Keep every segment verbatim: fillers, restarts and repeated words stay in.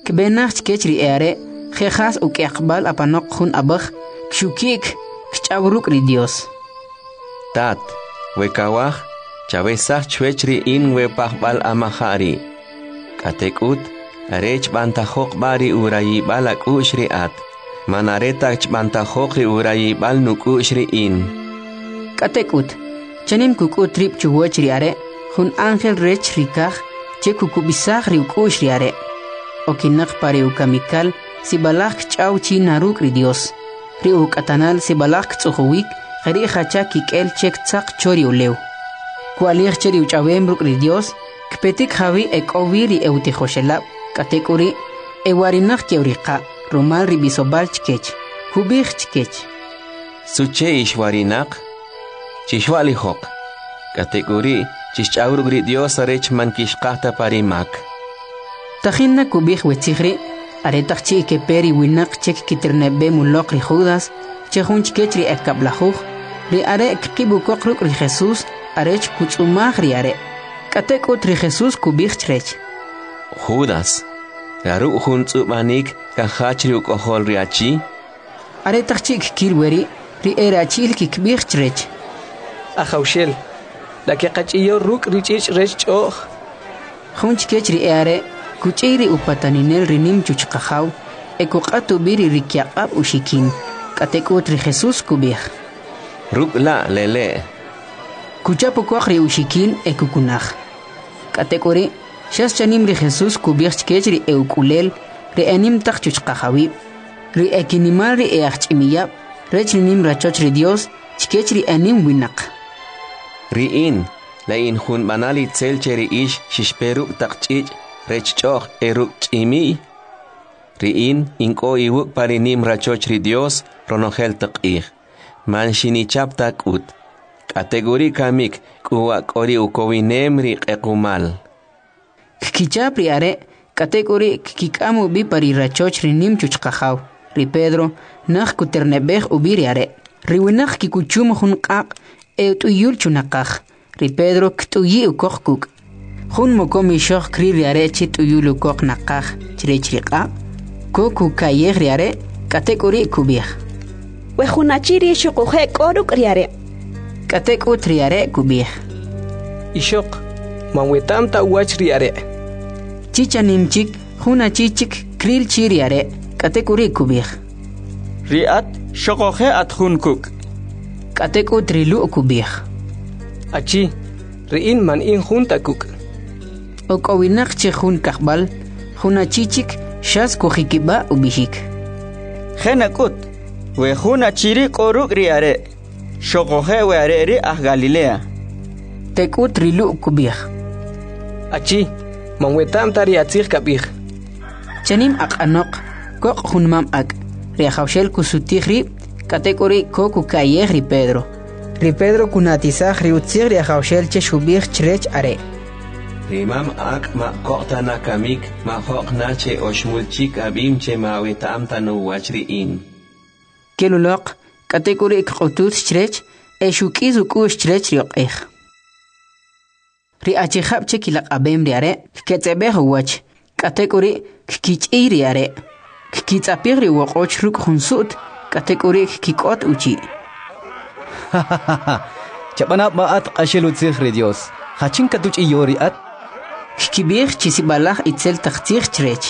كبناخ كيتري اري خيخاس او كيقبال ابانوق خون ابخ كشوكيك كشاوروك ريديوس tat wekawah chavesah chwechri in wepahbal amahari katekut arech bantajok bari urayi balak ushri at manareta chbantajok ri urayi bal nuk ushri in katekut chanim kukut trip chuwechri are hun ángel rech rikaj che kukubisaj ri ushri are okinak pare ukamikal si balak chaw chi naruk ri dios ri ukatanal si balak tsuhuwik khari khacha kikel chek tsak chori ulew kualir cheri uchawem ruk ri dios kpetik khawi ekoviri euti khoshelab katekuri ewarinaq keuriqa romal ribisobal chkech kubij chkech suche ishwarinaq chishwali hok katekuri chichawruk ri dios arech mankishqata parimak tajinna kubij wetsikhri aretaqchi ke peri winaq chek kiternebe mulok ri judas chejun chkech ri ekablajuj ri are kibu koqruk ri jesus arech kutsumaj ri are katekut ri jesus kubij chrech judas Garu hun tsubanik kahachri ukohol riachi are tachik kilweri ri erachi kikbir chrech akhawshel laki qachiyo ruk richich rech oh khunch kechri are kuchiri upataninel rinim chuchqahaw ekuqatu biri rikyaqab ushikin katekut ri jesus kubih ruk la lele kuchapo kwakri ushikin ekukunaj katekuri Shas chanim ri Jesus kubirch kechri eukulel ri anim tachuch qahawi ri ekinimal ri eachimiya rechri nim rachoch ri Dios chkechri anim winaq ri in la in hun banali tselcheri ish shishperu taqchich rechchoch eruk chimi ri in inko iwuk parinim rachoch ri Dios ronogel taqih man shini chapta kut kategori kamik kuwa kori ukowinem ri qequmal Kichapri are kategori kikamu bi pari rachoch rinim chuchqahaw ri Pedro nakh kuternebej ubiri are ri winakh kikuchum hun qaq eutuyul chunaqaj ri Pedro ktuyi ukoqkuk hun mokomi shokh kri ri are chituyul ukoq naqaj chirechriqa koku kayeg ri are kategori kubij we hunachiri shuquje koruk ri are katekut ri are kubij ishok manwetamta wach ri are chichanimchik huna chichik kril chiri are katekuri kubij riat shoqoje at hunkuk kateku trilu kubij achi riin man in junta kuk okowinak che hun kahbal huna chichik shas kojikiba ubijik Genakut we huna chiri koruk ri are shoqoje we are ri ah Galilea teku trilu kubij achi manwetam tari atzir kabir chanim aqanoq koq hunmam ak ri khawshel kusutikhri kategori koku kayeg ri Pedro ri Pedro kunatizaj ri utzir ri khawshel che shubig chrech are rimam ak ma qoqtana kamik ma hoqna che oshmulchik abim che mawetam tanu wachri in keluloq kategori qutut chrech e shukizu kush chrech ri qeh ri achihab che kilaq abem ri are ketebe hwach kategori kich'i ri are kitzapir ri woqoch ruk khunsut kategori kikot uchi chabana maat qashelu tsikhri Dios hachin katuch iyori at kibir chisibalah itzel takhtikh chrech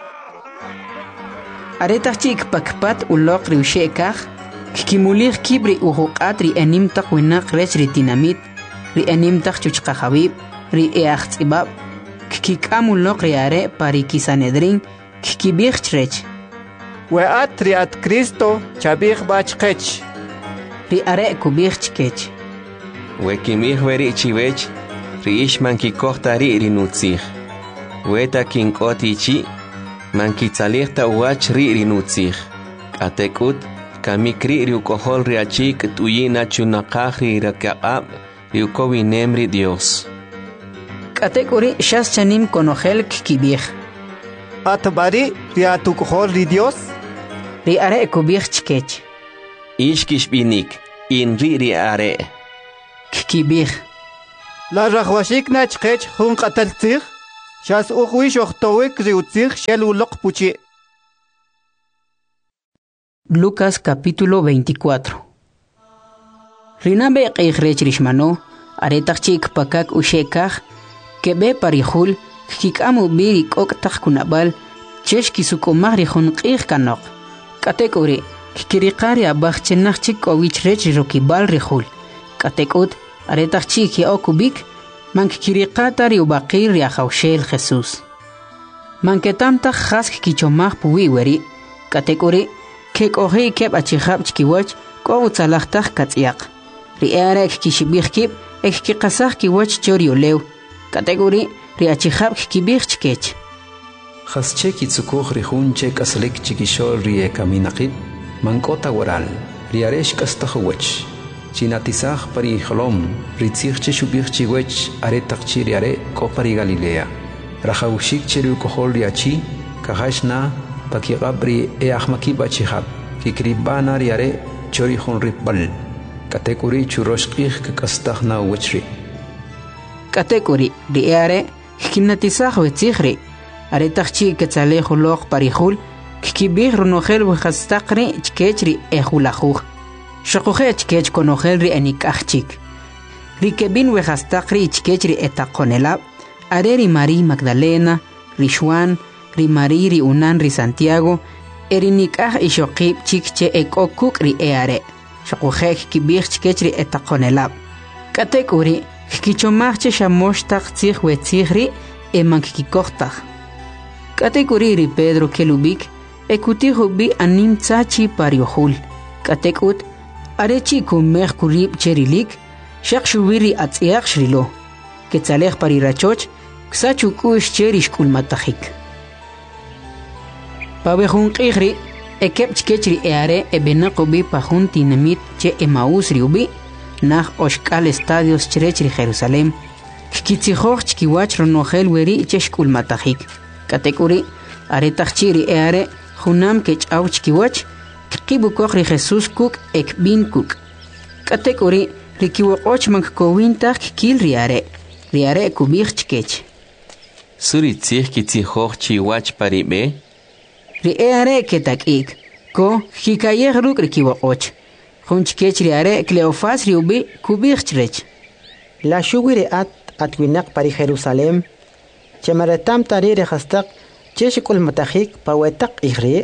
are takhtik pakpat uloq ri ushekaj kimulir kibri uhuqat ri anim taqwinaq rech ri dinamit ri anim takhchuch qahabib ri eaxtibab kikamuloq ri are pari kisanedrin kibir chrech we at ri at Cristo chabig bachqech ri are kubir chkech we kimih veri chivech ri ishman ki kohtari ri nutzig we ta kin kotichi man ki tsalirta wach ri ri nutzig atekut kamikri ri ukohol ri achik tuyina chunaqaj ri rakaqab ri ukowinem ri Dios kategori shas chanim konogel kibir at bari ri atukohol ri Dios ri are kubir chkech ish kishbinik in ri ri are kibir la rakhwashik na chqech hun qataltzig Shas uqwi shoqtowik riutzig shel uloq puchi. Lucas capítulo veinticuatro. Rinabe qeyrech rishmano, aretach chik pakak ushekaj, kebe parihul, kikamu biri koktak kunabal, chesh kisukomari hun qeyr kanok. Katekori, kikirikari abach chenach chik owich rech rokibal rihul. Katekot, aretach chik ya okubik, man kikirikatari ubakir ya haushel Jesús. Man ketamtak hask kichomach puwiweri, katekori, kek ohi kep achihab chkiwach, ko utzalachtak katsiak. Riarek kishibich kip, ek kikasach kiwach choriolew. Kategori, riachihab kibich chkech. Hasche kitsukuch rihun chek aslik chikishol rie kaminakib, mankota waral, riaresh kastahwach. Chinatisach pari holom, ritzich chishubich chiwech, aretak chiriare, kopari Galilea. Rahaushik chiru kohol riachi, kahashna, pakirabri e ahmakib achihab, kikribana riare, chorihon ripbal. Kategori churoshkih kakastahna wachri. Kategori riare, kinatisach wetzihri. Aretachchi ketzale holog parihul, kikibih runogel wechastakri chkechri ehulajuj. Shokoje chkech konogelri enikachchik. Rikebin wechastakri chkechri etakonelab, areri Mari Magdalena, Rishwan, ri Mari ri Unan ri Santiago, erinikaj ishokib chikche ekokuk ri eare. Shokoje kibih chkechri etakonelab. Kategori kichomachche shamoshtak tzih wetzihri emankikikohtaj. Kategori ri Pedro kelubik, ekutijo bi anim tzachi pariohul. Katekut, arechi kumech kurib cherilik, shak shubiri atziak shrilo. Ketzalech parirachoch, ksachu kush cherish kulmatahik. Pabehun qihri, ekep chkechri eare ebenakobi pahun tinamit che emaus riubi, nach oshkal estadios cherechri Jerusalem, kikitzijoch chkiwach ronogel weri chesh kulmatahik. Kategori, aretachchiri eare, junam kech auchkiwach, kibukoch ri Jesús kuk ek bin kuk. Kategori, rikiwoch mank kowintak kil riare, riare kubich chkech. Suri tzih kitzijoch chiwach paribe? Ri eare ketakik, ko hikayeh ruk rikiwoch. Jun chkech riare Cleofas riubi kubich chrech. La shugiri at atwinak pari Jerusalem, Chemaratam tari rehastak, cheshikul matahik pawetak ihri.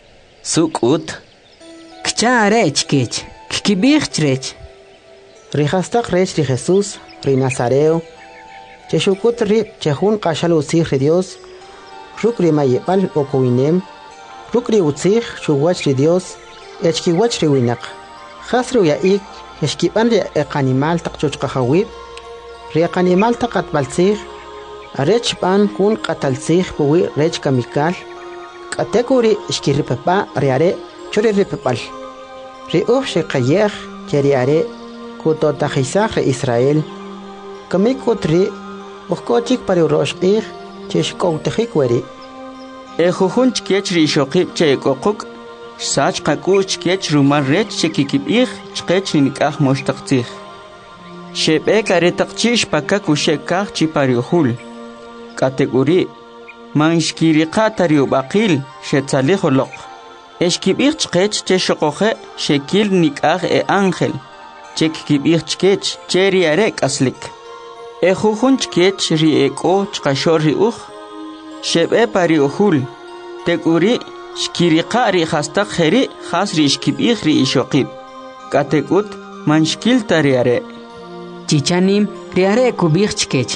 Sukut. Kcha rech kech, kikibich chrech. Rihastak rech ri Jesús, ri Nazareo. Cheshukut ri chehun kashal usih ri Dios. Ruk ri mayepal okowinem. Ruk ri usih shuwach ri Dios. Echkiwach ri winak. Khasru ya ik, eshkipan ri ekanimal tak chochkahawib. Ri ekanimal tak atbalsih. Arech pan kun qatalsih puwi rech kamikal. Kategori shkiripapa riare chori ripapal. Ri uf shikayeh cheriare kutotajisah re Israel. Kamikutri ukochik pari uroshkih cheshkoutajik weri. Ejujun chkech ri shokib chekokuk. Sach qakuch chkech rumar rech chekikibih chkech nikah moshtaktzih. Shebek aretakchish pakakushekah chipariuhul. Kategori manshkiriqa riubaqil shetzaliholoq. Eshkibich chkech cheshokoje shekil nikah e ángel. Chekibich chkech cheri arek aslik. Ejujun chkech ri eko chkashor riuj. Shebe pariuhul. Teguri shkiriqa ri hastak kheri khas ri shkibich ri ishokib. Kategut manshkil tariare. Chichanim riare kubich chkech.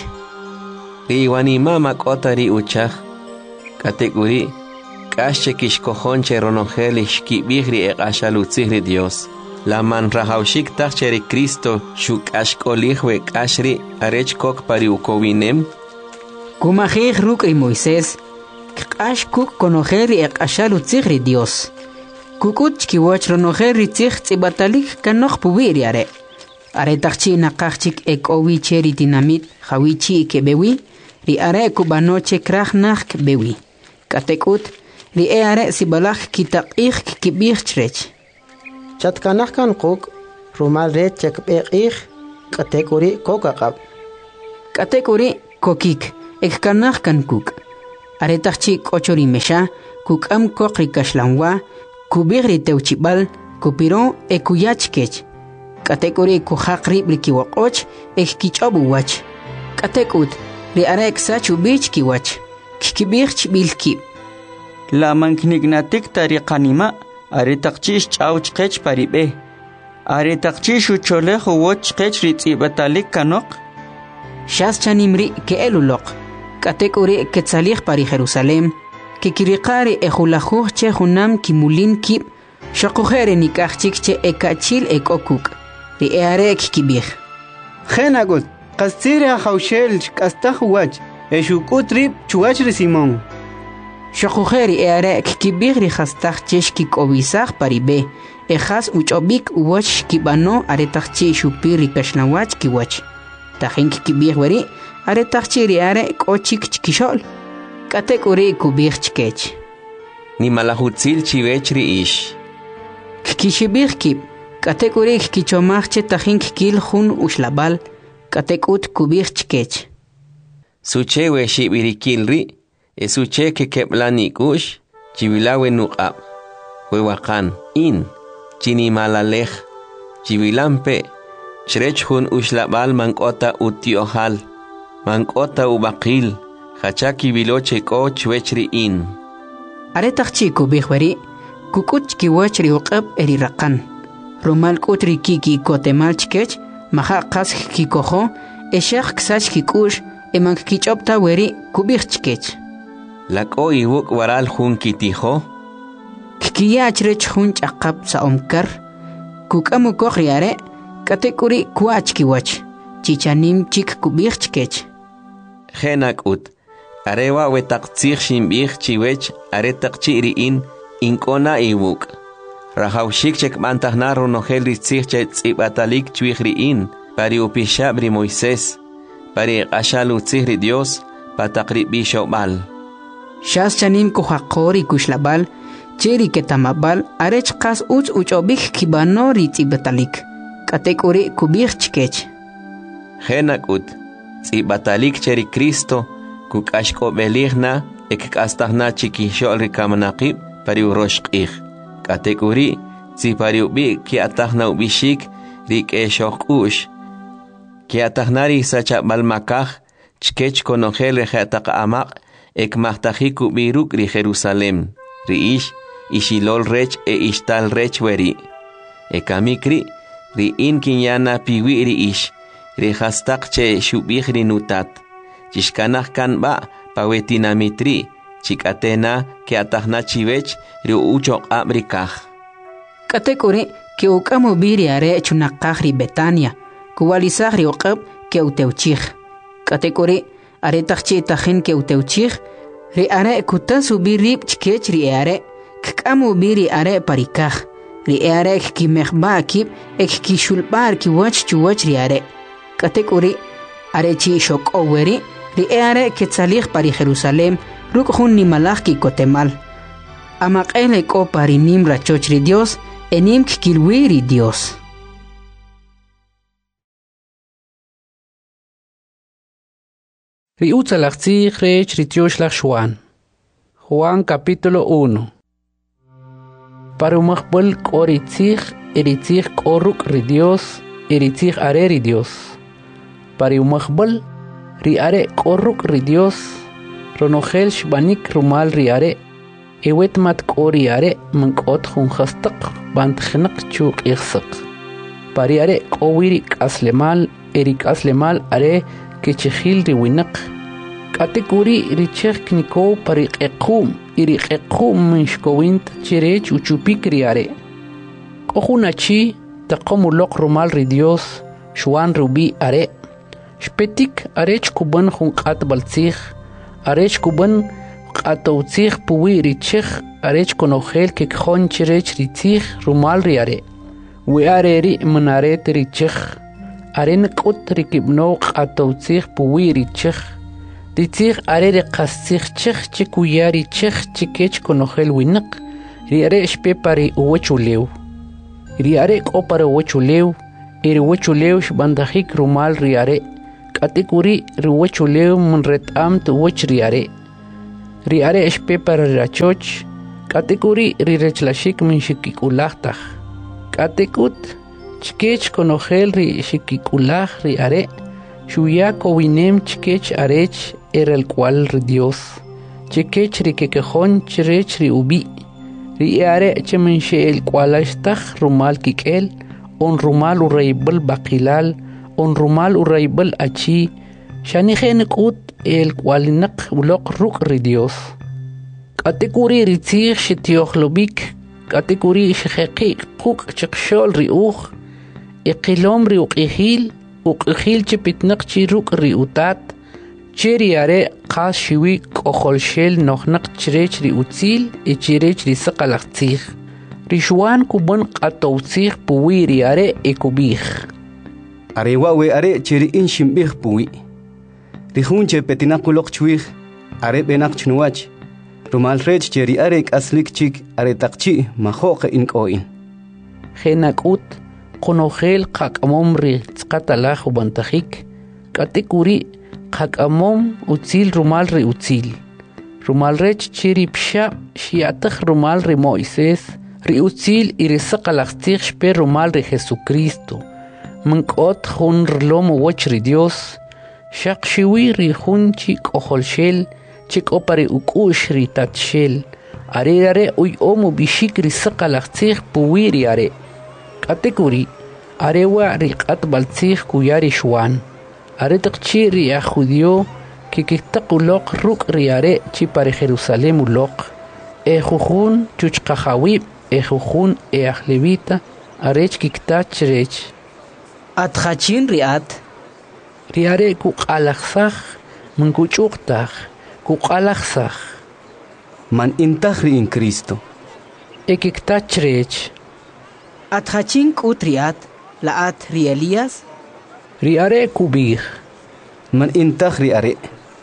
Riwanima makotari uchaj. Kategori, kasche kishkojonche ronogel ishkibihri e ashalutzihri Dios. La man rahaushik tacheri Cristo shuk ashkolihwe kashri arechkok pari ukowinem. Kumajih ruk y Moisés, kash kuk konogeri e ashalutzihri Dios. Kukut chkiwach ronogeri tzih tzibatalik kanok pubiriare. Aretachchi nakachik ek owi cheri dinamit hawichi kebewi. Ri are kubanoche krachnach bewi. Katekut, ri e are sibalach kitakich kibich chrech. Chatkanachkan kuk, rumal rech chekbekich, katekuri kokakab. Kategori kokik, ekkanaj kan kuk. Aretachchi kochori mesha, kuk am kokri kashlanwa, kubigri teuchibal, kupiron ekuyachkech. Katekuri kuhakri brikiwakoch, ekkichobu wach. Katekut, ri arek sachu bich kiwach. Kikibich bilki. La manknignatik tariqanima, aretachchish chauchkech paribe. Aretachchish ucholej uwochkech ritzibatalik kanok. Shas chanimri ke elulok. Katekuri ketzalich pari Jerusalem. Kikiriqari ejulajuj che junam kimulin kib. Shokujere nikachchik che ekachil ekokuk. Ri earek kibij. Genagut, qastiri haushel kastaj wach. Eshukutrip chuach Simón. Shokujeri earek kibij ri hastaj chesh kikobisaj paribe. Ejas uchobik uwach kibano aretachchi shupiri kashnawach kiwach. Tajin kibij weri aretachchi ri are kochik chkishol. Katek uri kubij chkech. Ni malahutzil chivech ri ish. Kikishibij kib. Katek uri kichomach che tajin kil jun ushlabal. Katek ut kubij chkech. Suche we shibirikilri. Esuche que keplani kush. Chivilawe nuqab. We wakan in. Chini malalej. Chivilampe. Shrech hun ushlabal mankota utiohal. Mankota ubakil. Hachaki viloche ko chwechri in. Aretachchi kubijweri. Kukut kiwachri uqab eri rakan. Romal kutri kiki kotemal chkech. Maha qas kikojo. Eshach ksach kikush. Emank kichopta weri kubij chkech. Lako iwuk waral hun kitijo. Kikiyach rech hun chaqab sa omkar. Kukamu kokriare. Katekuri kuach kiwach. Chichanim chik kubij chkech. Genak ut. Arewa wetaktsich shimbich chiwech aretakchi riin inkona iwuk. Rahaushik chek mantahna ronogel ritzich chet tsibatalik chwich riin. Pari upishabri Moisés. Pari ashalu tzihri Dios. Patakri bishobal. Shas chanim kuhakori kushlabal. Cheri ketamabal. Arech kas uch uchobik kibano ritzibetalik. Katekuri kubij chkech. Genak ut. Tsibatalik cheri Cristo. Kuk ashko beligna. Ek astahna chikishol rikamanakib. Pari uroshqih. Katekuri. Tsipari ubi ki atahna ubishik. Rik eshok ush. Ki atahnari sacha balmakaj. Chkech konogel rejatak amak. Ek mahtajiku biruk ri Jerusalem. Ri ish. Ishilol rech e ishtal rech weri. Ekamikri. Ri in kinyana piwi ri ish. Ri hastak che shubih ri nutat. Chishkanach kan ba pawetinamitri. Chikatena ke atahna chivech ri uchok abrikaj. Katekuri ke ukamu biri are chunakaj ri Betania. Kuwalisaj ri uqab ke uteuchij. Katekuri aretachchi tajin ke uteuchij. Ri are kutasu birib chkech ri are. Kkamu biri are parikaj. Ri are kimejba akib ek kishulbar kiwach chuwach ri are. Katekuri are chi shok oweri. Ri are ketzalij pari Jerusalem. Ruk hun nimalaj ki kotemal. Amaqele ko pari nim rachoch ri Dios. Enim kikilwi ri Dios. Riutzalachtzich rech ritioshlag Juan. Juan capítulo uno. Parumachbol koritzich eritzich koruk ri Dios eritzich are ri Dios. Parumachbol ri are koruk ri Dios. Ronogel shbanik rumal ri are. Ewet mat kori are mankot hun khastaq bant khnaq chuk ikhsaq. Pari are kowiri kaslemal erik aslemal are Kechihil ri winaq. Katekuri richech kniko pari qequm iri qequm minshkowint chirech uchupik ri are. Kohunachi taqomu loq rumal ri Dios shwan rubi are. Shpetik arech kuban hun qat baltzich arech kuban qatowtzich puwi richech arech konogel kekjon chirech ritzich rumal ri are. We are ri manaret richech. Aren qut rikibno qatowtzich puwi richech. Ritzich are ri qastzich chech chikuya richech chikech konogel winaq. Ri are shpe pari uwachulew. Ri are qo pari uwachulew. Iri uwachulew shbandajik rumal ri are. Katikuri riwachuleo munretam tu wach riare. Riare espe para rachoch. Katikuri rirechlashik min shikikulatach. Katikut chkech konogel ri shikikulach riare. Shuya kowinem chkech arech era el cual ri Dios. Chkech ri kekejon chrech ri ubi. Riare chemenche el cual ashtach rumal kikel. On rumal uraibel bakilal. On rumal uraibel achi. Shanigen kut el cual nak ulok ruk ri Dios. Katikuri ritzir shitiohlobik. Katikuri shekeki kuk chakshol ri uch. Iqilom ri uqihil. Uqihil chipitnak chiruk ri utat. Chiri are qas shiwi koholshel nohnak chirech ri utzil. E chirech ri saqalaqtzir. Rishwan kubon qatowtzir puwi ri are e kubih. Are wawe are chiri in shimbih puwi. Rihunche petinakulok chwih. Are benak chnuach. Rumal rech cheri are aslik chik are takchi mahoke in koin. Genakut. Konogel qakamom ri tzqatalaj ubantajik. Katikuri qakamom utzil rumal ri utzil. Rumal rech chiri psha shiataj rumal ri Moisés. Ri utzil iri saqalaqtzir shpe rumal ri Jesucristo. Mankot jun rlom wach ri Dios. Shaq shiwi ri jun chik oholshel. Chik opari ukush ri tatshel. Are are uy omu bishik ri saqalaqtzir puwiri are. Katikuri, arewa riqat baltzig kuyari shwan. Are taqchi ri a judio, kikitaq ulok ruk ri are chi pare Jerusalem ulok. E jujun chuchqajawib, e jujun e ahlevita, arech kiktach rech. Atjachin riat. Ri are kuqalaxaj, mankuchuqtaj, kuqalaxaj. Man intaj ri in Cristo. E kiktach rech. Atjachin kutriat, laat ri Elías. Riare kubih. Man intaj ri are.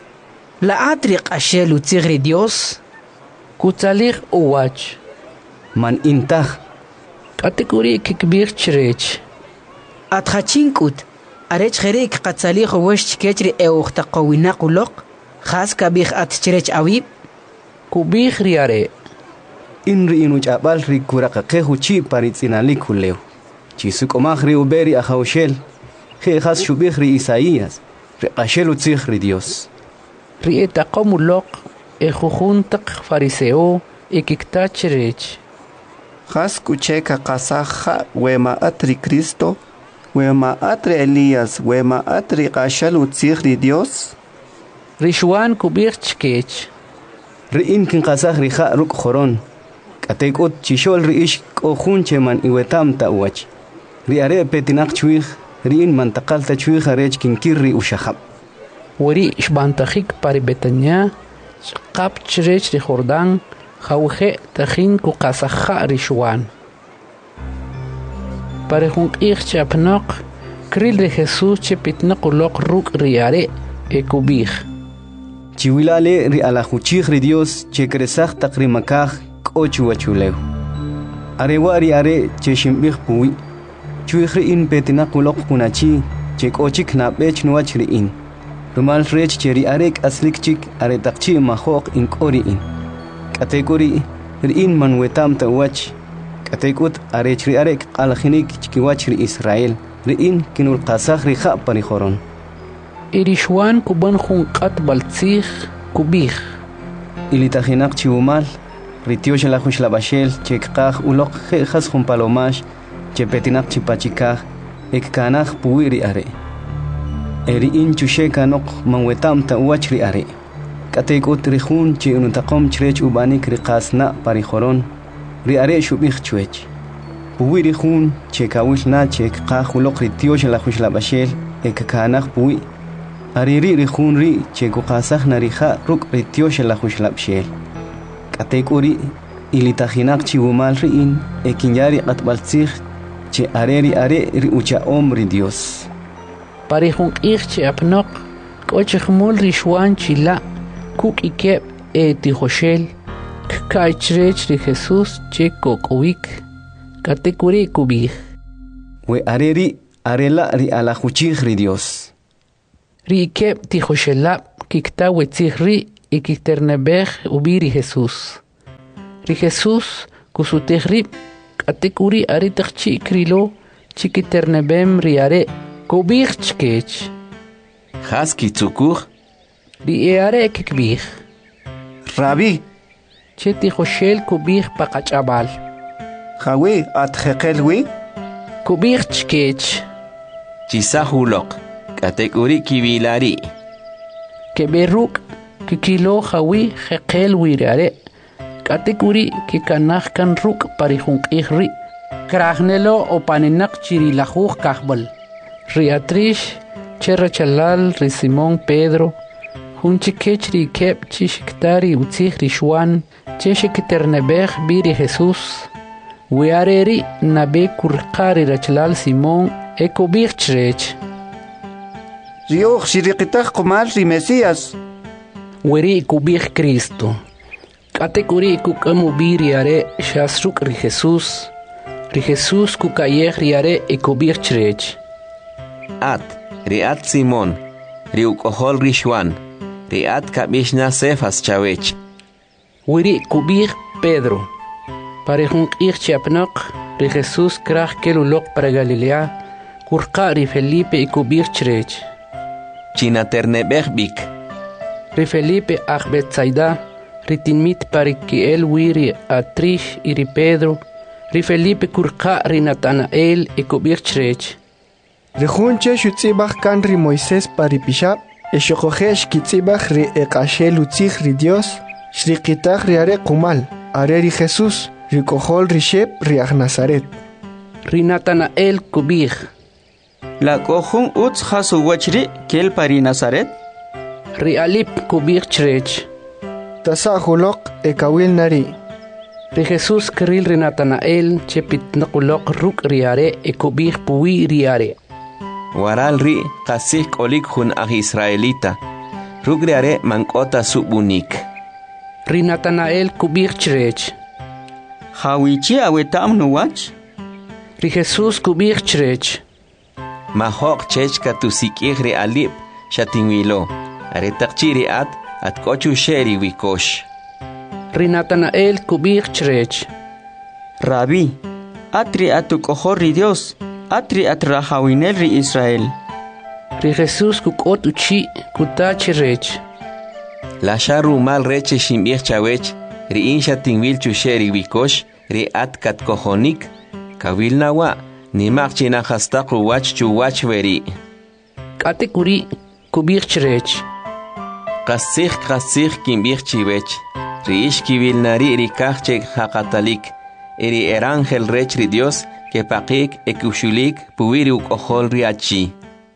Laat ri qashel utzigri Dios. Kutzalir uwach. Man intaj. Katikuri kikbir chrech. Atjachin kut. Arech kherek qatzalir uwesh chkechri e uqtaqawina qulok. Khas kabih at chrech awib. Kubih riare. Inri inuch abal ri kuraqaqehu chi paritzinalik huleu. Chisuk omaj ri uberi ajaushel. Je khas shubih ri Isaías. Ri qashel utzig ri Dios. Ri etaqomulok e jujun taq fariseo e kiktach rech. Khas kucheka qasaja wema atri Cristo. Wema atri Elías. Wema atri qashel utzig ri Dios. Rishwan kubir chkech. Ri in kin qasaj ri kha ruk khoron. Katekut chishol riish kohun cheman iwetam ta'wach. Ri are petinak chwih, ri in mantaqal ta chwih arech kinkirri ushahab. Wari shbantajik pari Betania, qap chrech ri Jordan, jawje tajin ku qasaja rishwan. Pare junk ich chapnok, kril ri Jesús chepitnak ulok ruk ri are e kubih. Chiwilale ri alajuchih ri Dios che kresaj taqri makaj ochu achuleu. Arewa ri are che shimbih puwi. Chuihri in petinak ulok kunachi che kochik na bech nuach ri in. Rumal rech che ri arek aslik chik are takchi mahok in kori in. Katekuri ri in manwetam ta wach. Katekut arech ri arek alakhinik chkiwach ri Israel. Ri in kinul qasaj ri kha pari khoron. Irishwan kuban khunqat baltzig kubih. Ilitajinak chiumal. Ritiosh la hush la bashel, chekaj ulok khas jun palomash, chepetinak chipachikaj, ek kanaj puiri are. Eri in chusheka nok manwetam ta uachri are. Katekut rihun chi unutaqom chrech ubanik riqasna parijoron, ri are shubich chuech. Puiri hun chekawil na chekaj ulok ritiosh la hush la bashel, ek kanaj pui. Ariri rihun ri chekukasaj narija ruk ritiosh la hush la bashel. Katekuri ilitajinak chiwumal riin ekinyari qatbaltzig che areri are ri ucha omri Dios. Parejun ich che apnok kochmul rishwan chila kuk ikep e tijoshel kkaichrech ri Jesús che kokowik katekuri kubih. We areri arela ri alajuchig ri Dios. ri kep ti khoshelab kikta wetzih ri y kikternebej ubiri Jesús. Ri Jesús kusutejrib katekuri ari takchi krilo chikiternebem riare kubich chkech. Haski tzukuj. Ri eare kikbich. Rabbi. Cheti khoshel kubich pakachabal. Jawi atjekelwi. Kubich chkech. Chisahulok. Katekuri kibilari. Keberuk kikilo jawi jekel wirare. Katekuri kikanach kan ruk parihunk ihri. Krahnelo o paninak chirilajuj kahbal. Riatrish cherra chalal ri Simón Pedro. Hunchi kechri kep chishiktari utzih rishwan. Cheshikiternebej biri Jesús. Wiareri nabe kurkari rachalal Simón ekobich chrech. Rioch shirikitaj kumal ri Mesías. Weri kubich Cristo. Katekuri kukamu biri are shasruk ri Jesús. Ri Jesús kukayej riare ekobich chrech. At, riat Simón, riukohol rishwan, riat kabishna sefas chawech. Weri kubich Pedro. Parejun ich chapnak, ri Jesús krach kelulok para Galilea, kurka ri Felipe ekobich chrech. Chinaternebejbik. Ri Felipe ach Betsaida, ri tinmit parikiel wiri atrish iri Pedro, ri Felipe kurka ri Natanael ekobich chrech. Rejunche shutzibach kan ri Moisés paripishab, eshokojesh kitzibach ri ekashel utzich ri Dios, shrikitaj ri are kumal, are ri Jesús, ri kohol ri shep ri ach Nazaret. Ri Natanael kubich. La kohun utz hasu wachri kel pari Nazaret. Ri Alip kubich chrech. Tasa hulok ekawil nari. Ri Jesús kril ri Natanael chepit nakulok ruk riare ekobich puwi riare. Waral ri kasih kolik hun ah Israelita. Ruk riare mankota subunik. Ri Natanael kubich chrech. Hawichi awetam nuwach. Ri Jesús kubich chrech. Mahok chechka tusikih ri Alip shatingwilo. Are takchiri at at kochu sheri wikosh. Ri Natanael kubich chrech. Rabbi, atri atukohor ri Dios, atri atrahawinel ri Israel. Ri Jesús kukot uchi kutach rech. La sharu mal reche shimich chawech, ri insha tingwil chusheri wikosh, ri at kat kohonik, kawil nawa, ni makchina hastaku wach chu wach veri. Katekuri kubich chrech. Kasih kasih kimbich chiwech, ri ish kiwil nari ri kachek hakatalik, eri erangel rech ri Dios, que pakik ekushulik puwiri ukohol ri achi.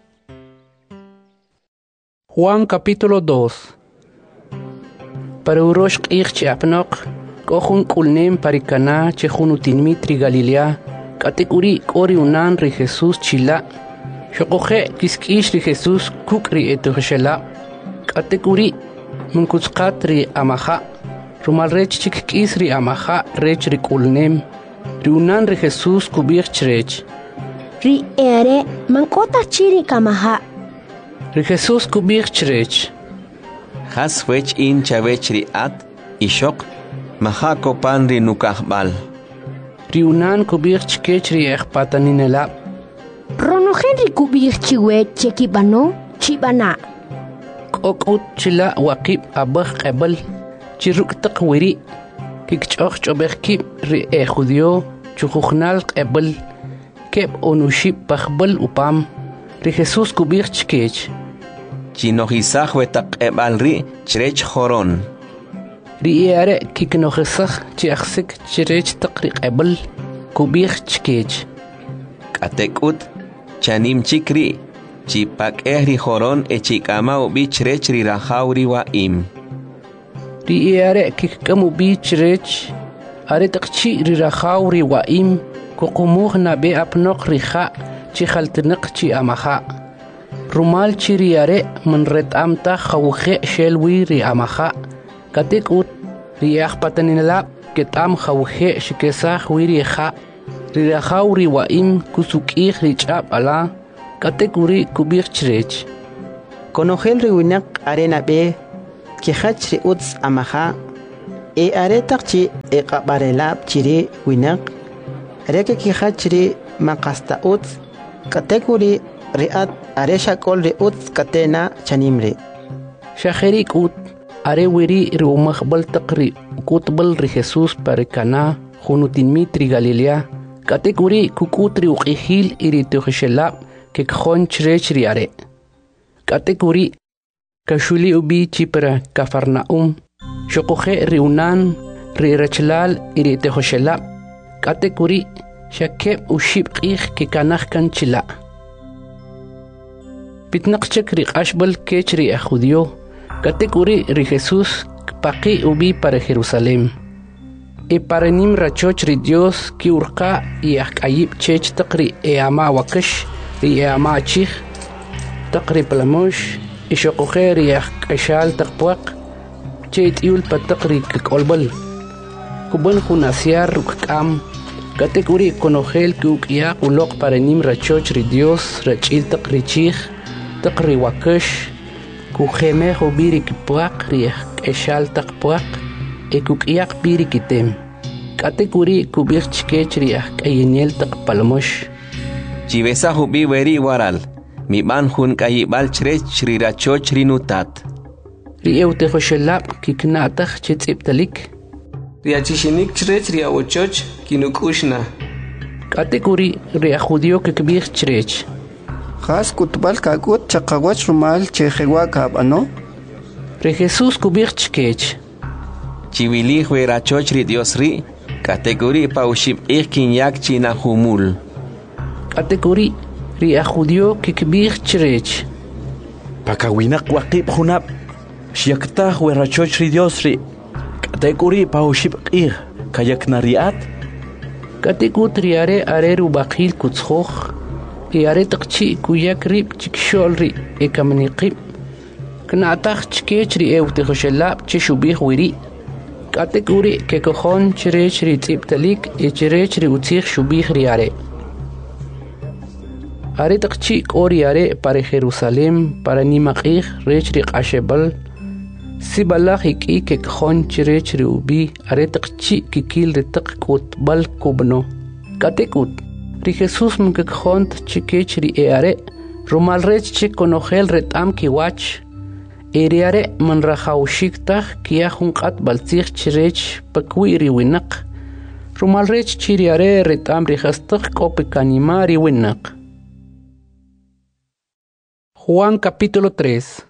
Juan capítulo dos. Para urosh ich chapnok, kohun kulnem parikana chehun utinmitri Galilea, katekuri kori unan ri Jesús chila, shokoje kiskish ri Jesús kukri etuhshela, katekuri munkutskat ri amaha, rumal rech chikkis ri amaha rech ri kulnem, ri unan ri Jesús kubich chrech. Ri ere mankota chiri kamaha. Ri Jesús kubich chrech. Has wech in chavech ri at, ishok, mahako pan ri nukahbal. Ri unan kubich chkech ri ekpataninela. Rono Henry kubich chiwech chekibano, chibana. Kokut chila wakib abah qebal, chiruk takwiri, kikchoch chobekib ri e judio, chukuchnal qebal, keb onushib pachbal upam, ri Jesús kubich chkech. Chinohisach wetak ebal ri chrech horon. Ri ere kiknohisach chiaxik chrech takri qebal, kubich chkech. Katekut, chanim chikri, chipak ehri horon e chikama ubi chrech ri rahauri wa im. Ri ere kikamu bi chrech, are takchi ri rahauri wa im, kukumuh na be apnok riha, chichaltinak chi amaha. Rumal chiri are man ret amta khawkhe shelwi ri amaha. Katekut, ri akpatanila ketam khawkhe shikesah wiri ha. Ri rahauri wa im kusukih ri chap ala, katekuri kubich chrech. Conogel riwinak arena be ki hach ri uts amaha e are takchi e qabarelab chiri winak reke ki hach ri makasta uts kategori riat are shakol ri uts katena chanimre shaheri kut are wiri ri umakhbal taqri kutbal ri Jesus parekana khunutin mitri Galilea kategori kukutri uqihil iri tukhshelab ke khon chrechri are kategori kashuli ubi chipra kafarnaum shokohe riunan ri rachlal iri tukhshelab kategori shakeb ushib qih ke kanakh kan chila pitnaqchak ri qashbal kechri ajudio kategori ri Jesus paqi ubi para Jerusalem e para nim rachoch ri Dios ki urqa y akayib chech taqri e ama wakash ri e ama chih taqri plamosh e shoqohe ri akashal taqwaq chet yul pataqri kolbal kuban khunasiar rukam kategori konogel kuk ya ulok para nim rachoch ri Dios rachil taqri chih taqri wakash kujeme hobiri kipwaq ri akashal taqwaq e kukiyak biri kitem kategori kubir chkechri akayeniel taqpalmosh Chivesa hubi weri waral mi ban hun kayibal chrech chri rachoch rinutat ri eute khoshelab kiknatach chitsiptalik ri achishinik chrech ri awochoch kinukushna kategori ri ajudio kikbir chrech khas kutbal kakut chaqawach rumal chejewa kabano ri Jesus kubir chkech Chiwili huera chochri Dios ri kategori paushib ikin yak china humul kategori ri ajudio kikbir chrech pakawinak waqib hunab shiakta huera chochri Dios ri kategori paushib ir kayakna riat kategori are are ru baqil kutskhoch e are taqchi kuyak rib chikshol ri e kamniqib knatach chkechri eute khoshelab chishubih wiri kategori ke kojon chrech ri tsiptalik e chrech ri utzig shubih ri are are taqchi kori are para Jerusalem para nimaqih rech ri qashebal sibalach iki ke kojon chrech ri ubi are taqchi kikil ri taq kutbal kubno katekut ri Jesus mke khont chikech ri are rumal rech chi konogel retam ki wach Eriare man rahaushikta kia hunqat baltzig chirech pakwiri winaq rumal rech chiriare retam rihastaq kopekanimari winaq Juan capítulo tres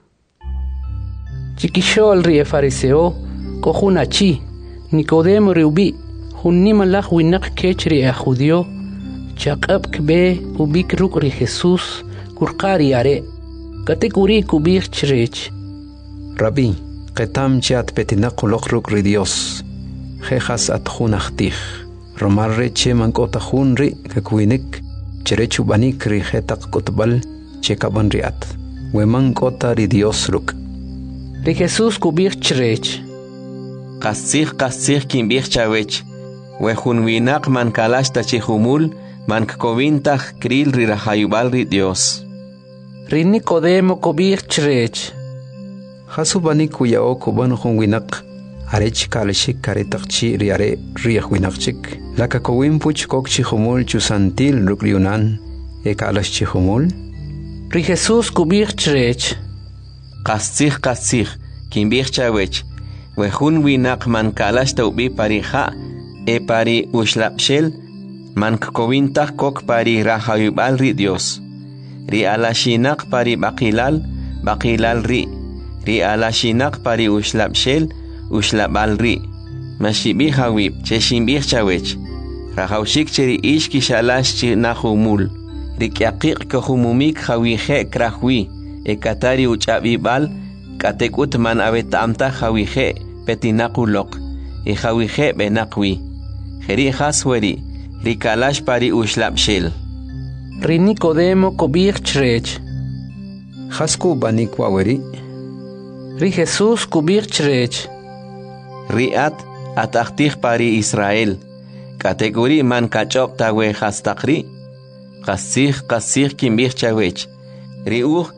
Chikishol ri fariseo kojunachi Nicodemo riubi hunnimalach winaq kechri a judio chaqab kbe ubik ruk ri Jesus kurqari are kategori kubir chirech Rabbi, qetam chat petina qulok ruk ri Dios. Jejas at junachtij. Romar re che mankota junri kakwinik. Cherechu banik ri jetak kotbal chekaban riat. We mankota ri Dios ruk. Ri Jesus kubir chrech. Qasig qasig kimbir chawech. We junwinak man kalashta chihumul man kovintach kril ri rahayubal ri Dios. Ri Nicodemo kubir chrech. Hasubani kuyao kuban winak arech kalashik karetaqchi riare riach winaqchik laka kowin puch kokchi humul chusantil rukriunan e kalashchi humul ri Jesus kubir chrech qasig qasig kimbir chawech we hun winak man kalash tawbi pariha e pari ushlapshel man kowintach kok pari rahayubal ri Dios ri alashinak pari baqilal baqilal ri ri alashinak pari ushlapshel ushlabal ri mashibi hawib cheshimbir chawech rahaushik cheri ishki shalash chi nahumul ri kyaqiq kohumumik hawihe krahwi e katari uchabibal katekut man abetamta hawihe petinakulok e hawihe benaqwi jeri hasweri ri kalash pari ushlapshel ri Nicodemo kobir chrech hasku banik waweri ri Jesus kubir chrech riat ataqtij pari Israel kategori man kachop tawe hastaqri qasig qasig kimbir chawech riuh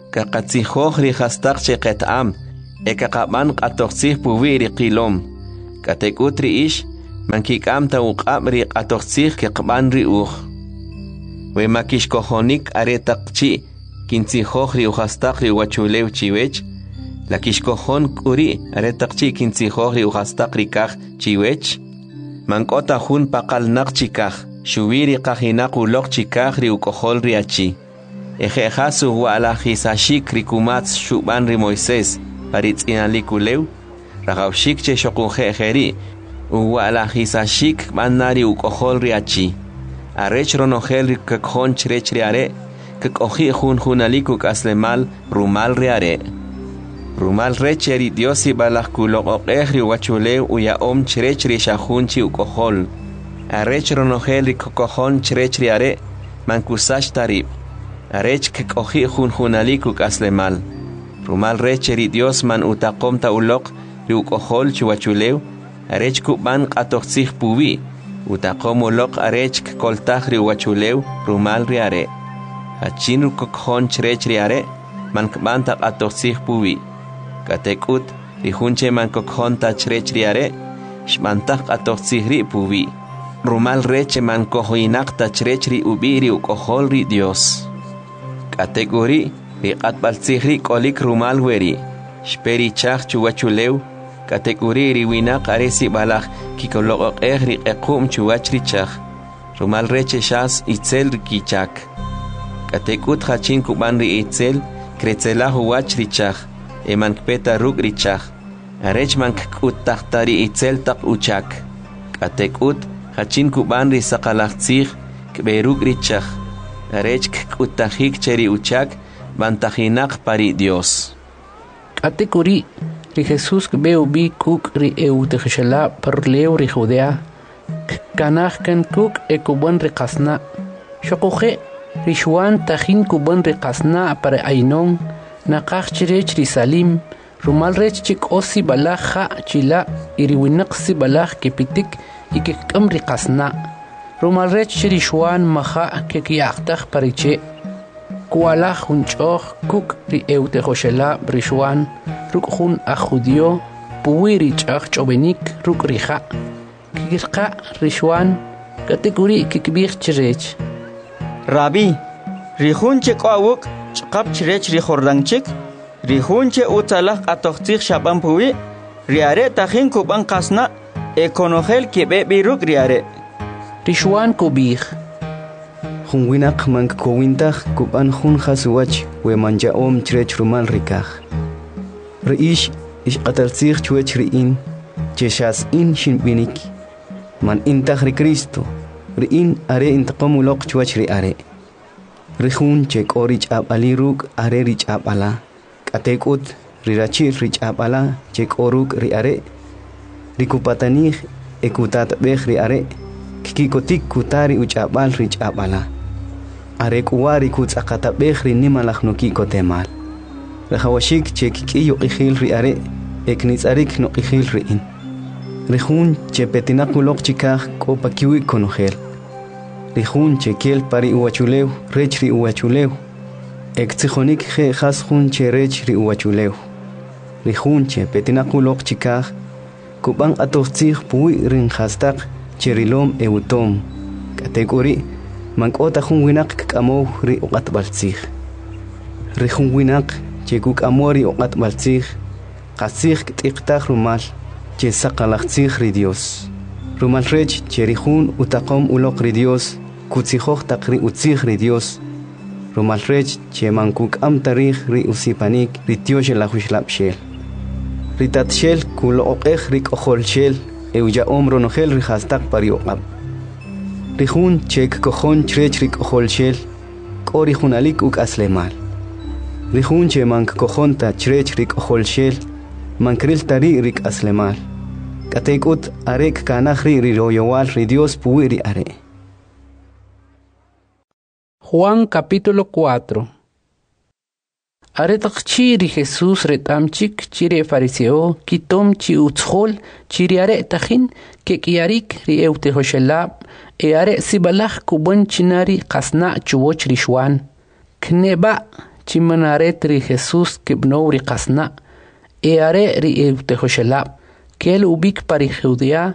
kaqatzihoj ri hastaq cheqetam ekaqaban qatoqsih puwi ri qilom katekut ri ish mankikam ta uqab ri qatoqsih keqban ri uj we makishkojonik aretaqchi kintzihoj ri uhastaq ri wachulew chiwech la kishkojon kuri aretaqchi kintzihoj ri uhastaq ri kaj chiwech mankota jun paqal naq chikaj shubiri qajinaq uloq chikaj ri ukojol ri achi ejejasu wala jisashik ri kumatz shuban ri Moisés paritz'inalikulew raqawshik che shoqunjejeri wala jisashik manari ukojol ri achi arech ronojel ri kakjon chrech ri are kakoji jun junaliku kaslemal rumal ri are rumal recheri diosi balajkuloqoqej ri wachulew uyaom chrech ri shajunchi ukojol arech ronojel ri kakojon chrech ri are mankusash tarib arech kakoji jun junaliku kaslemal rumal recheri dios man utaqom ta uloq ri ukojol chi wachulew arech kuban qatoqsij puwi utaqom uloq arech koltaj ri wachulew rumal ri are achin ru kokjon chrech ri are man kban ta qatoqsij puwi katekut ri junche man kokjon ta chrech ri are shmantaj qatoqsij ri puwi rumal reche man kojoinaq ta chrech ri ubi ri ukojol ri dios kategori ri qatbalsij ri kolik rumal weri shperi chaj chu wachulew kategori ri winaq aresi balaj kikoloqoqej ri qequm chu wach ri chaj rumal reche shas itzel ri kichak katekut hachin kuban ri itzel kretzelaj wach ri chaj eman kpeta ruk ri chaj arech man kut tahtari itzel taq uchak katekut hachin kuban ri saqalajtzij kberuk ri chaj arech kutajik cheri uchak bantajinaq pari dios kategori ri Jesús beu bi kuk ri eutejela perleu ri Judea kanaj kan kuk e kuban ri qasna shoqoje ri Juan tajin kuban ri qasna para ainon naqaj chirech ri Salim rumal rech chik osi balaja chila iri winaq si balaj kepitik ikekam ri qasna rumal rech ri Juan maja kekiyaqtaj pariche kuala junchoj kuk ri eutejoshela ri Juan ruk jun a judio puwiri chaj chobenik ruk ri ja kikirqa ri Juan kategori kikbir chirech Rabbi ri junche qawuk chqab chirech ri jordanchik ri junche utalaq atoqtij shaban puwi ri are tajin kuban qasna ekonojel kebe biruk ri are ri Juan kubir jun winaq mank kowintaj kuban jun khaswach we manja om chrech rumal rikaj reish ish qatalsij chwech riin cheshas in shinbinik man intaj ri Cristo riin are intaqom uloq chwech ri are rijun chek orich abali ruk are rich abala katekut rirachi rich abala chek oruk ri are rikupatani ekutat bej ri are kikotik kutari uchabal rich abala are kuwari kutsaqata bej ri nimalaj noki kotemal rajawashik chek kiyo qijil ri are eknitsarik no qijil ri in rijun chepetinaq uloq chikaj kopakiwi konojel rijun chekel pari uwachulew rech ri uwachulew ektsijonik je jasjun cherech ri uwachulew rijun chepetinaq uloq chikaj kuban atoqtzij puwi rin hastaq cherilom eutom kategori mankota jun winaq k'amow ri uqatbaltzij rijun winaq chekuk amori uqatbaltzij qasij k'tiqtaj rumal che saqalajtzij ri Dios rumal rech cherijun utaqom uloq ri Dios kutzijoj taq ri utzij ri Dios rumal rech che mankuk am tarij ri usipanik ri tiosh la jushlabshel ri tatshel kuloqej ri qojolshel euja omro nojel ri hastaq pari uqab rijun chek kojon chrech ri qojolshel qori junalik uk aslemal rijun che mank kojonta chrech ri qojolshel mankril tari ri aslemal katekut arek kanajri ri royowal ri Dios puwiri are Juan capítulo cuatro. Aretaqchi ri Jesús retamchik chire fariseo kitom chi utschol chiri are tajin ke kiarik ri eutejoshelab e are sibalaj kubon chinari qasna chuwoch ri Juan kneba chimanare tri Jesús kibno ri qasna e are ri eutehoshelab kel ubik pari Judea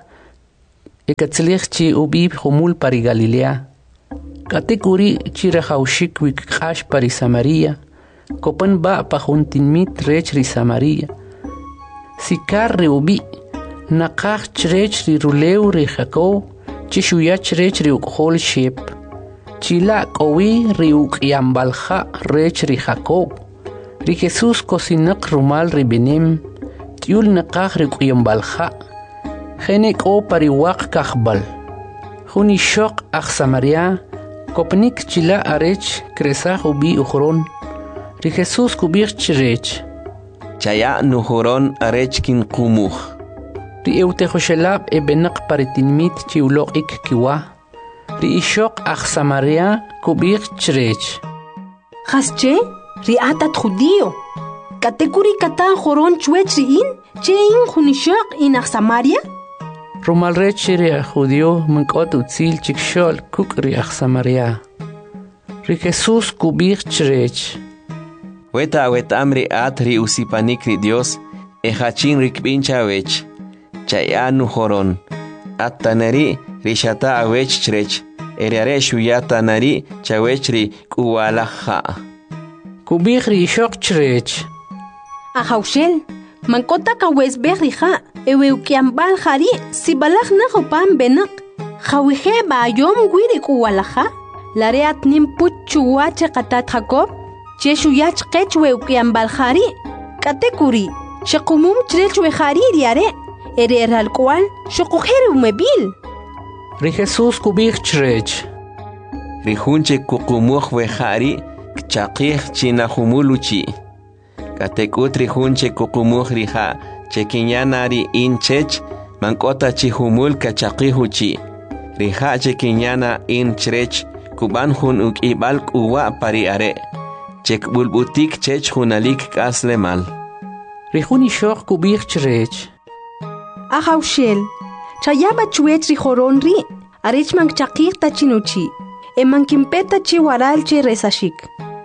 e katzlich chi ubib humul pari Galilea katekuri chi rehaushik wik qash pari Samaria kopan ba pa juntinmit rech ri Samaria sikar ri ubi naqach chrech ri ruleu ri Jacob chi shuyach rech ri ukhol shep chila kowi ri uqyambalja rech ri Jacob ri Jesús cosinak rumal ri benem tiul naqach ri uqyambalja Genek o pariwak kahbal. Huni shok ach Samaria, kopnik chila arech kresah ubi ukhron. Ri Jesus kubir chirech. Chaya nuhuron arech kin kumuh. Ri eutehoshelab e benak paritinmit chiulok ik kiwa. Ri ishok ach Samaria kubir chirech. Hasche, ri atat judio. Katekuri katan horon chwech riin, che in hunishok in ach Samaria? Rumal rech ri judio mnkot utzil chikshol kuk ri ach Samaria. Ri Jesus kubir chirech. Weta wetam ri at ri usipanik ri Dios e hachin ri kbincha wech. Chaya nuhoron. At tanari ri shata awech chirech. Eriare shuyata nari chawech ri kuwalaha. Kubir ri shok chirech. Ahaushel, mankota kawes berriha, ewe ukiambal hari, si balak na hopan benak. Hawihe ba yom gwiri kuwalaha, lareat nim puchuwa chekatat Jacob, cheshuyach kechwe ukiambal hari, katekuri, shakumum chrechwe hari riare, ere eral kwal, shokuhere umebil. Ri Jesus kubir chirech. Ri hunche kukumuh we hari, kchaqih chinahumuluchi. Katekut ri hunche kukumuh riha, chekinyanari in chech, mankota chihumul kachaqihuchi. Riha chekinyana in chrech, kuban hun ukibal kuwa pari are. Chek bulbutik chech hunalik kaslemal. Rihuni shok kubir chirech. Ahaushel, chayaba chuech rihoron ri, arech mankchaqih tachinuchi, e mankimpeta chi waral che resashik.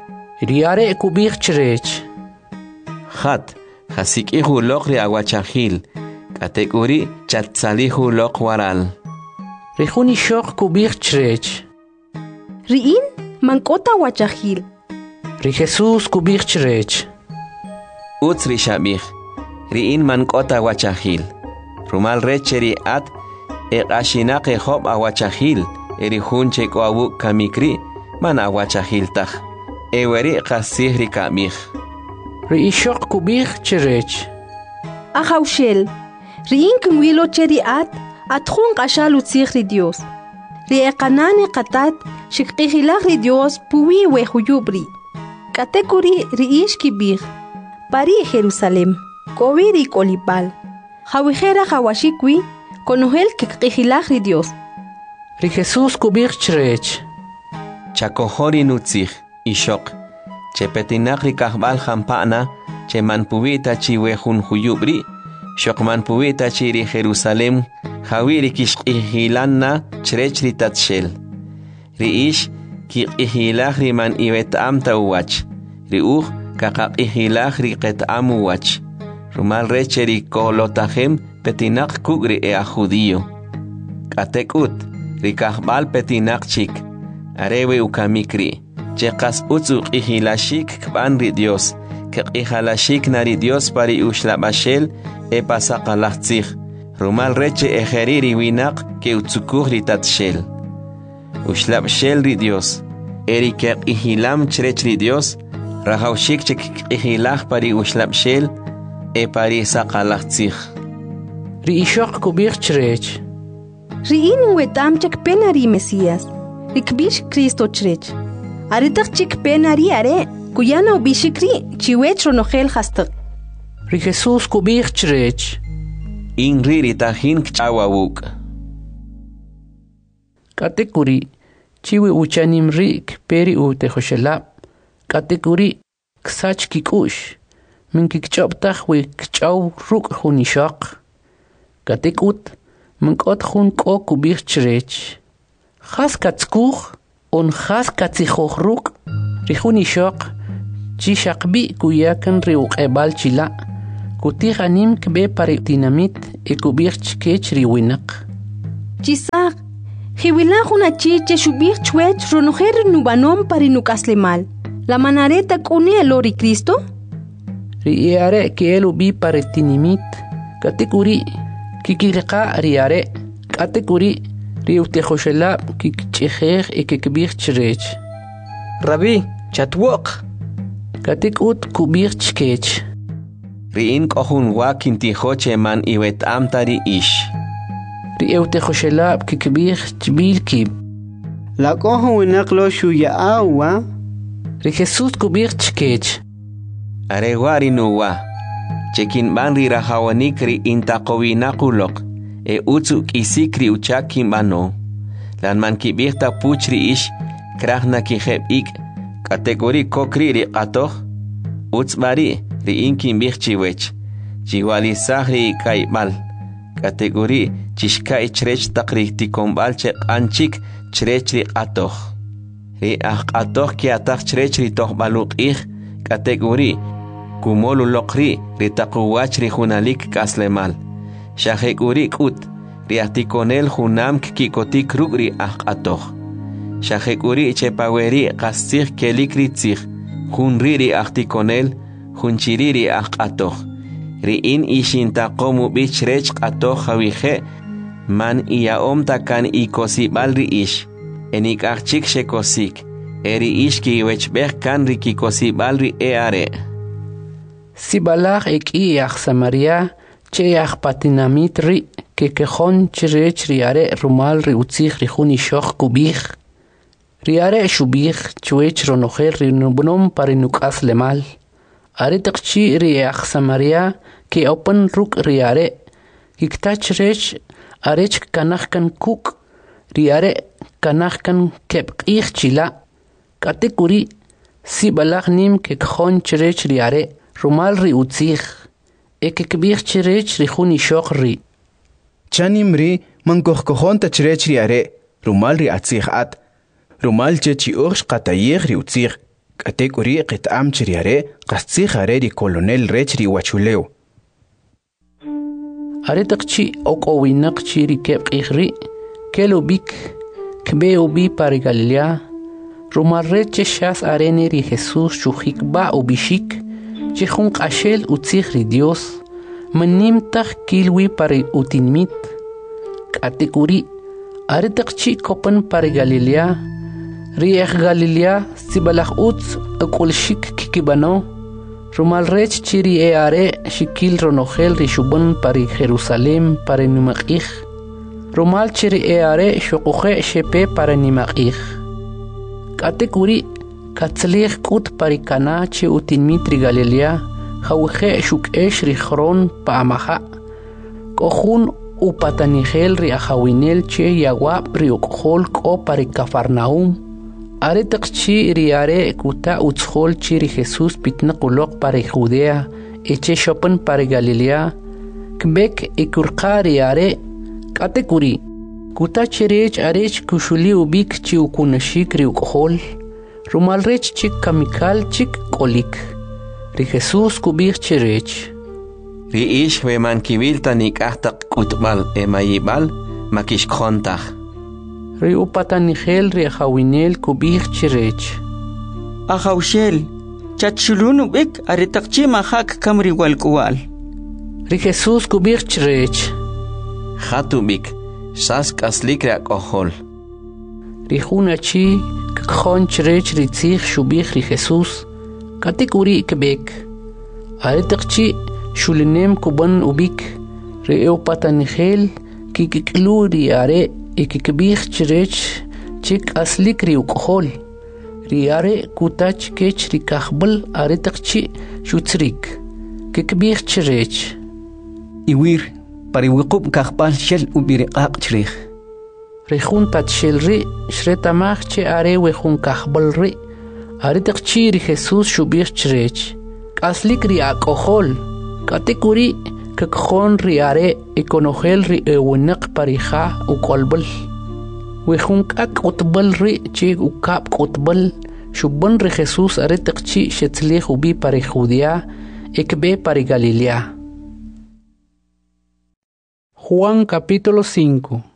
Riare kubir chirech. Hat, hasikihu lok ri aguachahil, katekuri chatsalihu lok waral. Rihuni shok kubir chirech. Riin, mankota wachahil. Ri Jesus kubir chirech. Utz ri shabih, riin mankota wachahil. Rumal recheri at, e ashinake hob awachahil, eri hunche ko awu kamikri, man awachahil tach. Eweri qasih ri kamih. Ri ishok kubir chirech. Ahaushel, riin kumwilo cheri at, atkhun qashal utzih ri Dios. Ri eqanane qatat, shikqihilach ri Dios puwi we huyubri. Katekuri ri ish kibir. Pari Jerusalem, kowi ri kolipal. Hawihera hawashikwi, konohel kikqihilach ri Dios. Ri Jesus kubir chirech. Chakohori nutzih, ishok. Che petinak ri kahbal hampana, che manpuita chi wehun huyubri, shok manpuita chi ri Jerusalem, hawiri kishqihilanna chrech ri tatshel. Ri ish kiqihilach ri man iwet amta uwach, ri uch kakaqihilach ri qet amu wach. Rumal recheri kolotahem petinak kugri e a judío. Katekut, ri kahbal petinak chik, arewe ukamikri. Chekas utzu ihilashik kban ri Dios, ke ihalashik nari Dios pari ushlabashel e pasaqalatzig. Rumal reche ejeriri winak ke utzukur ri tatshel. Ushlabshel ri Dios, eri ke ihilam chrech ri Dios, rahaushik chek ihilach pari ushlabshel e pari saqalatzig. Ri ishok kubir chrech. Riin wetam chek penari Mesías, rikbish Cristo chrech. Aritak chik penari are, kuyana ubishikri, chiwech ronohel hastak. Ri Jesus kubir chirech. In riri tahin kchawawuk. Katekuri, chiwi uchanim rik peri utehoshelab. Katekuri, ksach kikush. Min kikchoptach we kchaw ruk hunishak. Katekut, min kot hun ko kubir chirech. Khas katskuch. On khas katsikhokhruk rihuni shok chi shaqbi kuyakan ri uqebal chila kuti hanim kbe pare dinamit e kubir chkech ri winaq Chisaq Hiwila una chiche shubir chwech ronojer nubanom pare nukaslemal La manareta kuni elori Cristo Ri eare ke elu bi pare dinamit katekuri kikirqa ri are katekuri ri utexoshela kikchekher e kikbir chrech Rabbi chatwok katik ut kubir chkech Riin kohun wakin tijoche man iwet amtari ish Ri utexoshela kikbir chbil kib La kohun winaqlo shuya awa Ri Jesus kubir chkech Are wari nuwa Chekin ban ri rahawanik ri intaqowinakulok e utsu kisikri uchakin bano lan man kibirta puchri ish krahna ki kheb ik kategori kokri ri qatoh uts bari ri inkin birchi wech jiwali sahri kai mal kategori chishka ichrech taqri tikombal che anchik chrech ri qatoh ri ah qatoh ki ataq chrech ri toh baluq ich kategori kumolu loqri ri taqwach ri hunalik kaslemal Shahekuri kut riatikonel hunam kikotik rugri aqatoh Shahekuri chepaweri qasir kelikritzir hunriri artikonel hunchiriri aqatoh riin ishinta qomu bichrech qatoh hawihe man iaom takan ikosibal riish enik archik shekosik eri ishki wechbeh kan rikikosibal ri eare Sibalach ek i ach Samaria Che ach patinamit ri ke kejon chrech riare rumal ri utzich ri khuni shokh kubich riare shubich chwech ronocher ri nubnom parinuk aslemal are taqchi ri ach Samaria ke open ruk riare ikta chrech arech kanach kan kuk riare kanach kan kepqich chila katekuri si balach nim ke kejon chrech riare rumal ri utzich Eke kbir chrech ri khuni shokh ri Chanim ri man kohkohon ta chrech ri are rumal ri atzich at rumal che chi ursh qatayeg ri utzich kategori qitam chri are qatzich are ri colonel rech ri wachuleo Are taqchi okowinaq chi ri kebqih ri kelo bik kbe ubi par Galilea rumal rech shas arene ri Jesus shukhik ba ubishik Che jun qashel utzich ri Dios manim tag kilwi pare utinmit kategori are taqchi kopan pare Galilea riech Galilea sibalach utz akulshik kikibano rumal rech chiri e are shikil ronohel ri shubun pare Jerusalem pare numaqih rumal chiri e are shuqohe shepe pare nimaqih kategori Katzlich kut parikana che utin mitri Galilea Hawje shuk esh ri khron pa amaha Kohun upatanigel ri ahawinel che yawa pri ukhol ko pari Kafarnaum Are taqchi ri are kuta utshol chi ri Jesus pitna qulok pari Judea eche shopen pari Galilea Kbek ikurqa ri are katekuri Kuta chirech arech kushuli ubik chi ukunashik ri ukhol Rumal rech chik kamikal chik kolik. Ri Jesus kubir chirech. Ri ish we man kibil tanik ahtak kutbal e mayibal makish khontach. Ri upatanigel ri hawinel kubir chirech. Ahawshel chachulunu bik aritakchi mahak kamri walkuwal. Ri Jesus kubir chirech. Khatu bik sas kaslik rak ohol. Ri hunachi Kkhon chrech ri tzich shubich ri Jesus kategori kebek are taqchi shulnem kuban ubik ri eupatanigel kikiklu ri are ikikbich chrech chik aslik ri ukhol ri are kutach kech ri kakhbal are taqchi shutsrik kikbich chrech iwir pari wiqub kakhbal shel ubiriqaq chrech Rejun tatshilri shretamach che are wejun kahbalri are taqchi ri Jesus shubir chrech kaslik ri akohol katekuri kakkhon ri are ikonogel ri ewnaq parija ukolbal wejun kak utbal ri che ukap utbal Shubban ri Jesús are tiqchi shetzlich ubi para Judea ekbe para Galilea. Juan capítulo cinco.